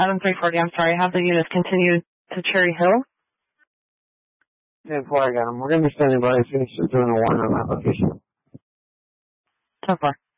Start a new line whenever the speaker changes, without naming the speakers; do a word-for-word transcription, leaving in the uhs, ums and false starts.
Adam three forty, I'm sorry, have the units continue to Cherry Hill?
ten four, I got him. We're going to be standing by as soon as you're doing a one on that location.
ten four.